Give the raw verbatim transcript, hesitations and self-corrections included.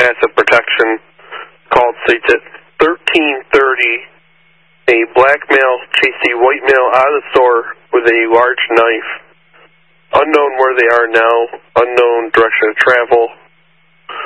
asset protection called states at thirteen thirty, a black male chased a white male out of the store with a large knife. Unknown where they are now, unknown direction of travel.